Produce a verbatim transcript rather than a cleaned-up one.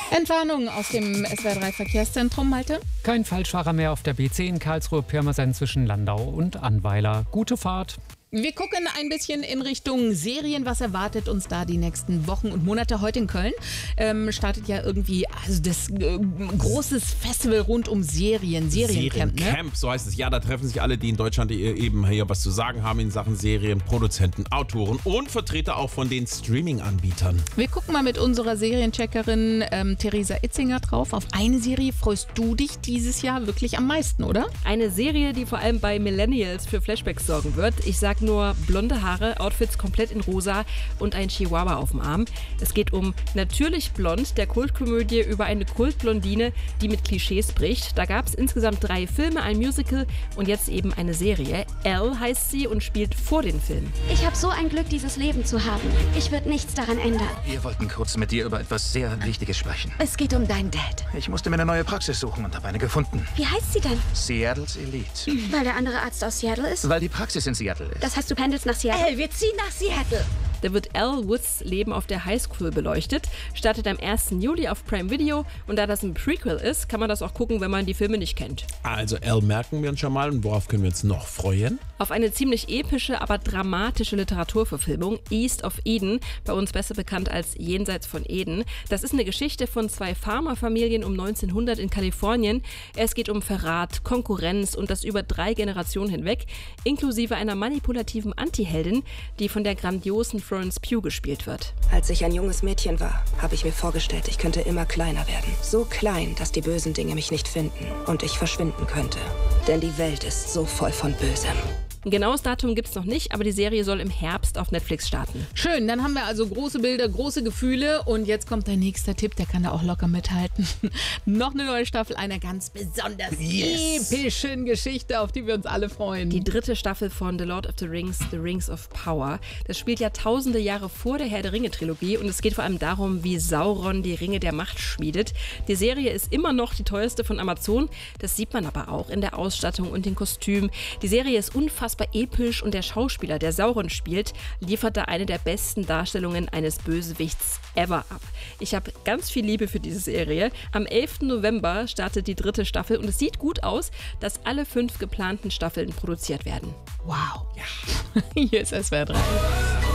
Entwarnung aus dem S W R drei Verkehrszentrum, Malte. Kein Falschfahrer mehr auf der B zehn Karlsruhe-Pirmasens zwischen Landau und Annweiler. Gute Fahrt. Wir gucken ein bisschen in Richtung Serien. Was erwartet uns da die nächsten Wochen und Monate? Heute in Köln ähm, startet ja irgendwie also das äh, großes Festival rund um Serien. Seriencamp, Seriencamp, ne? so heißt es. Ja, da treffen sich alle, die in Deutschland eben hier was zu sagen haben in Sachen Serien, Produzenten, Autoren und Vertreter auch von den Streaming-Anbietern. Wir gucken mal mit unserer Seriencheckerin ähm, Theresa Itzinger drauf. Auf eine Serie freust du dich dieses Jahr wirklich am meisten, oder? Eine Serie, die vor allem bei Millennials für Flashbacks sorgen wird. Ich sag nur blonde Haare, Outfits komplett in rosa und ein Chihuahua auf dem Arm. Es geht um Natürlich blond, der Kultkomödie über eine Kultblondine, die mit Klischees bricht. Da gab es insgesamt drei Filme, ein Musical und jetzt eben eine Serie. Elle heißt sie und spielt vor den Filmen. Ich habe so ein Glück, dieses Leben zu haben. Ich würde nichts daran ändern. Wir wollten kurz mit dir über etwas sehr Wichtiges sprechen. Es geht um deinen Dad. Ich musste mir eine neue Praxis suchen und habe eine gefunden. Wie heißt sie denn? Seattle's Elite. Weil der andere Arzt aus Seattle ist? Weil die Praxis in Seattle ist. Das heißt, du pendelst nach Seattle? Elle, wir ziehen nach Seattle. Da wird Elle Woods Leben auf der Highschool beleuchtet, startet am ersten Juli auf Prime Video und da das ein Prequel ist, kann man das auch gucken, wenn man die Filme nicht kennt. Also Elle merken wir uns schon mal und worauf können wir uns noch freuen? Auf eine ziemlich epische, aber dramatische Literaturverfilmung, East of Eden, bei uns besser bekannt als Jenseits von Eden. Das ist eine Geschichte von zwei Farmerfamilien um neunzehnhundert in Kalifornien. Es geht um Verrat, Konkurrenz und das über drei Generationen hinweg, inklusive einer manipulativen Antiheldin, die von der grandiosen Florence Pugh gespielt wird. Als ich ein junges Mädchen war, habe ich mir vorgestellt, ich könnte immer kleiner werden. So klein, dass die bösen Dinge mich nicht finden und ich verschwinden könnte. Denn die Welt ist so voll von Bösem. Ein genaues Datum gibt es noch nicht, aber die Serie soll im Herbst auf Netflix starten. Schön, dann haben wir also große Bilder, große Gefühle und jetzt kommt dein nächster Tipp, der kann da auch locker mithalten. Noch eine neue Staffel einer ganz besonders yes. epischen Geschichte, auf die wir uns alle freuen. Die dritte Staffel von The Lord of the Rings, The Rings of Power. Das spielt ja tausende Jahre vor der Herr der Ringe-Trilogie und es geht vor allem darum, wie Sauron die Ringe der Macht schmiedet. Die Serie ist immer noch die teuerste von Amazon, das sieht man aber auch in der Ausstattung und den Kostümen. Die Serie ist unfassbar episch und der Schauspieler, der Sauron spielt, liefert da eine der besten Darstellungen eines Bösewichts ever ab. Ich habe ganz viel Liebe für diese Serie. Am elften November startet die dritte Staffel und es sieht gut aus, dass alle fünf geplanten Staffeln produziert werden. Wow. Ja. Hier ist S W R drei.